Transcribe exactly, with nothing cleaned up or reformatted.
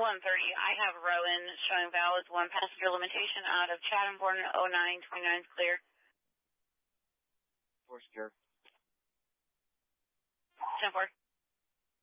one thirty, I have Rowan showing valid one passenger limitation out of Chatham, born oh nine twenty-nine is clear. Four secure. ten four.